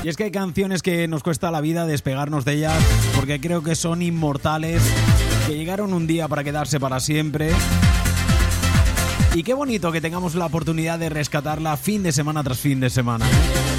Y es que hay canciones que nos cuesta la vida despegarnos de ellas porque creo que son inmortales, que llegaron un día para quedarse para siempre. Y qué bonito que tengamos la oportunidad de rescatarla fin de semana tras fin de semana.